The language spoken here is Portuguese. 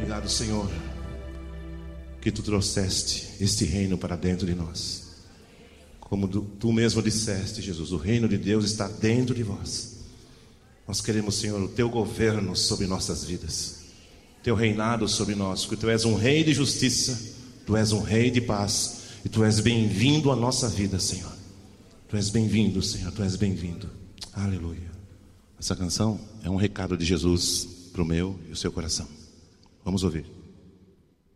Obrigado, Senhor, que Tu trouxeste este reino para dentro de nós. Como Tu mesmo disseste, Jesus, o reino de Deus está dentro de vós. Nós queremos, Senhor, o Teu governo sobre nossas vidas, Teu reinado sobre nós, porque Tu és um rei de justiça, Tu és um rei de paz, e Tu és bem-vindo à nossa vida, Senhor. Tu és bem-vindo, Senhor, Tu és bem-vindo. Aleluia. Essa canção é um recado de Jesus para o meu e o seu coração. Vamos ouvir.